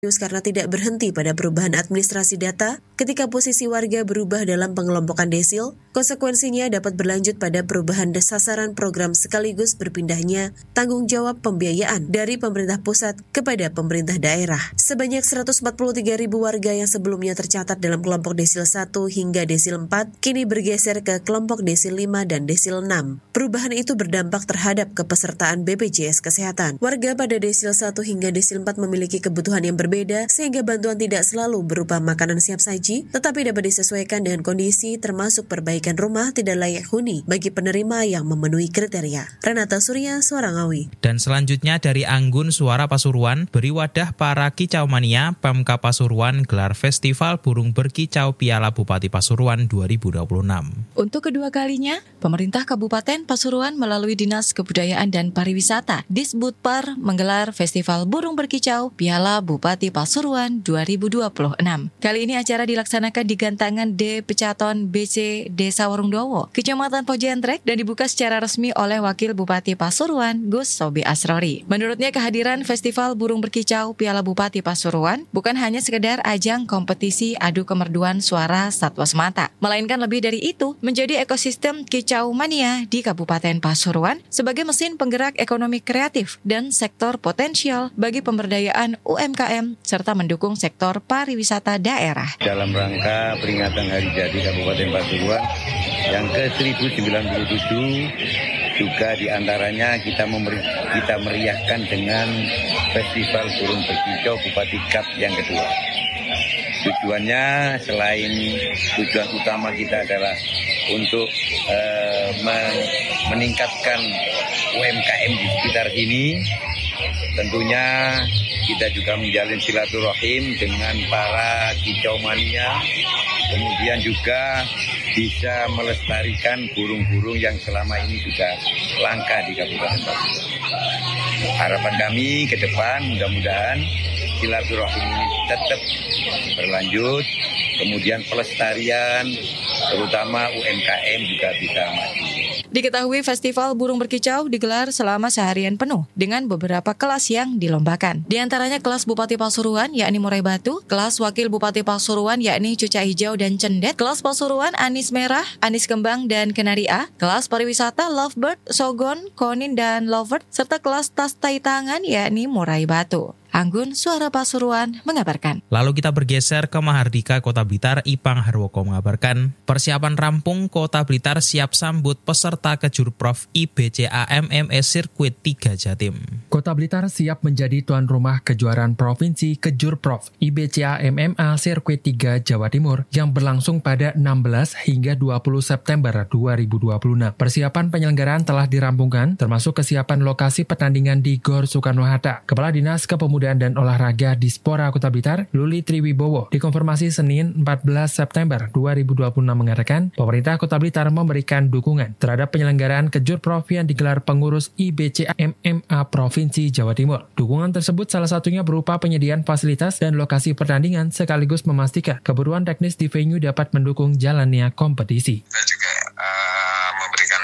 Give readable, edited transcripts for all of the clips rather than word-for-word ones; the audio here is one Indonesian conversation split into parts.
karena tidak berhenti pada perubahan administrasi data. Ketika posisi warga berubah dalam pengelompokan desil, konsekuensinya dapat berlanjut pada perubahan sasaran program sekaligus berpindahnya tanggung jawab pembiayaan dari pemerintah pusat kepada pemerintah daerah. Sebanyak 143.000 warga yang sebelumnya tercatat dalam kelompok desil 1 hingga desil 4 kini bergeser ke kelompok desil 5 dan desil 6. Perubahan itu berdampak terhadap kepesertaan BPJS Kesehatan. Warga pada desil 1 hingga desil 4 memiliki kebutuhan yang berbeda sehingga bantuan tidak selalu berupa makanan siap saji, tetapi dapat disesuaikan dengan kondisi termasuk perbaikan rumah tidak layak huni bagi penerima yang memenuhi kriteria. Renata Surya, Suara Ngawi. Dan selanjutnya dari Anggun Suara Pasuruan, beri wadah para kicau mania, Pemka Pasuruan gelar Festival Burung Berkicau Piala Bupati Pasuruan 2026. Untuk kedua kalinya, pemerintah Kabupaten Pasuruan melalui Dinas Kebudayaan dan Pariwisata Disbudpar menggelar Festival Burung Berkicau Piala Bupati Pasuruan 2026. Kali ini acara dilaksanakan di Gantangan D Pecaton BC Desa Warungdowo, Kecamatan Pojentrek, dan dibuka secara resmi oleh Wakil Bupati Pasuruan Gus Sobi Asrori. Menurutnya kehadiran Festival Burung Berkicau Piala Bupati Pasuruan bukan hanya sekedar ajang kompetisi adu kemerduan suara satwa semata, melainkan lebih dari itu menjadi ekosistem kicau mania di Kabupaten Pasuruan sebagai mesin penggerak ekonomi kreatif dan sektor potensial bagi pemberdayaan UMKM serta mendukung sektor pariwisata daerah. Dalam rangka peringatan Hari Jadi Kabupaten Pasuruan yang ke-1097 juga diantaranya kita meriahkan dengan Festival Burung Berkicau Bupati Cup yang kedua. Tujuannya selain tujuan utama kita adalah untuk meningkatkan UMKM di sekitar sini, tentunya kita juga menjalin silaturahim dengan para kicau mania, kemudian juga bisa melestarikan burung-burung yang selama ini juga langka di Kabupaten Pasuruan. Harapan kami ke depan mudah-mudahan silaturahim ini tetap berlanjut, kemudian pelestarian terutama UMKM juga bisa maju. Diketahui Festival Burung Berkicau digelar selama seharian penuh dengan beberapa kelas yang dilombakan. Di antaranya kelas Bupati Pasuruan yakni Murai Batu, kelas Wakil Bupati Pasuruan yakni Cucak Hijau dan Cendet, kelas Pasuruan Anis Merah, Anis Kembang dan Kenari A, kelas Pariwisata Lovebird, Sogon, Konin dan Lovebird, serta kelas Tas Tai Tangan yakni Murai Batu. Anggun Suara Pasuruan mengabarkan. Lalu kita bergeser ke Mahardika Kota Blitar. Ipang Harwoko mengabarkan, persiapan rampung Kota Blitar siap sambut peserta Kejurprov IBCA MMA Sirkuit 3 Jatim. Kota Blitar siap menjadi tuan rumah kejuaraan provinsi Kejurprov IBCA MMA Sirkuit 3 Jawa Timur yang berlangsung pada 16 hingga 20 September 2026. Persiapan penyelenggaraan telah dirampungkan, termasuk kesiapan lokasi pertandingan di Gor Soekarno-Hatta. Kepala Dinas Kepemudaan dan Olahraga Dispora Kota Blitar, Luli Triwibowo, dikonfirmasi Senin 14 September 2026 mengatakan, pemerintah Kota Blitar memberikan dukungan terhadap penyelenggaraan Kejurprov yang digelar pengurus IBCA MMA Provinsi Jawa Timur. Dukungan tersebut salah satunya berupa penyediaan fasilitas dan lokasi pertandingan sekaligus memastikan kebutuhan teknis di venue dapat mendukung jalannya kompetisi. Kita juga memberikan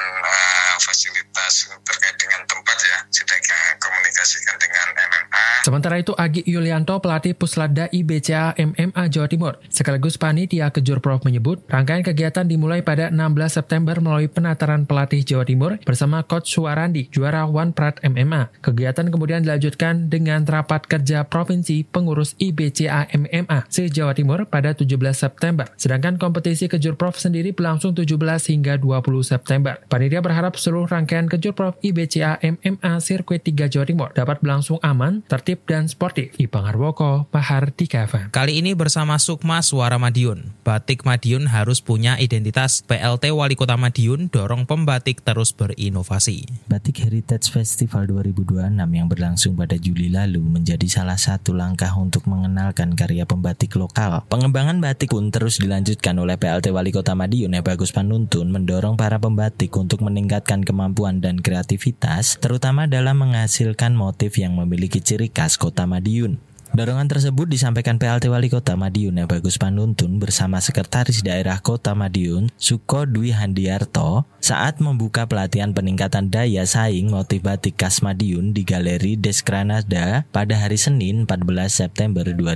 fasilitas terkait dengan tempat ya, sudah komunikasikan dengan MMA. Sementara itu, Agi Yulianto, pelatih Puslatda IBCA MMA Jawa Timur, sekaligus panitia Kejurprov menyebut, rangkaian kegiatan dimulai pada 16 September melalui penataran pelatih Jawa Timur bersama Coach Suwarandi, juara One Prat MMA. Kegiatan kemudian dilanjutkan dengan rapat kerja provinsi pengurus IBCA MMA se-Jawa Timur pada 17 September. Sedangkan kompetisi Kejurprov sendiri berlangsung 17 hingga 20 September. Panitia berharap seluruh rangkaian Kejurprov IBCA MMA Sirkuit 3 Jawa Timur dapat berlangsung aman, tertib, dan sportif. Ipang Harwoko, Mahardika. Kali ini bersama Sukma Suara Madiun. Batik Madiun harus punya identitas. PLT Wali Kota Madiun dorong pembatik terus berinovasi. Batik Heritage Festival 2026 yang berlangsung pada Juli lalu menjadi salah satu langkah untuk mengenalkan karya pembatik lokal. Pengembangan batik pun terus dilanjutkan oleh PLT Wali Kota Madiun Bagus Panuntun mendorong para pembatik untuk meningkatkan kemampuan dan kreativitas, terutama dalam menghasilkan motif yang memiliki ciri khas Kota Madiun. Dorongan tersebut disampaikan PLT Wali Kota Madiun Bagus Panuntun bersama Sekretaris Daerah Kota Madiun Suko Dwi Handiarto saat membuka pelatihan peningkatan daya saing motif batik khas Madiun di Galeri Desgranada pada hari Senin 14 September 2020.